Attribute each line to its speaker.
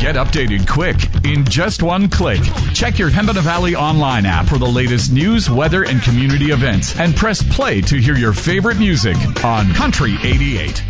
Speaker 1: Get updated quick in just one click. Check your Pembina Valley online app for the latest news, weather, and community events. And press play to hear your favorite music on Country 88.